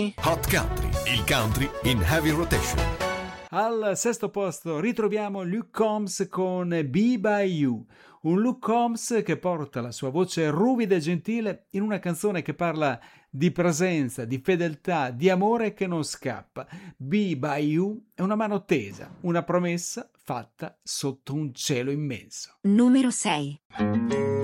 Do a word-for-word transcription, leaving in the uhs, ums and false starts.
Country. Hot Country, il country in heavy rotation. Al sesto posto ritroviamo Luke Combs con Be By You, un Luke Combs che porta la sua voce ruvida e gentile in una canzone che parla di presenza, di fedeltà, di amore che non scappa. Be By You è una mano tesa, una promessa fatta sotto un cielo immenso. Numero sei.